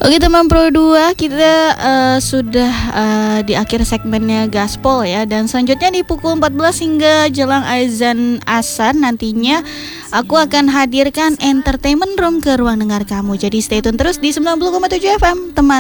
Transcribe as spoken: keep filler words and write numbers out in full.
Oke teman Pro dua, kita uh, sudah uh, di akhir segmennya Gaspol ya. Dan selanjutnya di pukul empat belas hingga jelang azan asar nantinya aku akan hadirkan Entertainment Room ke ruang dengar kamu. Jadi stay tune terus di sembilan puluh koma tujuh F M teman.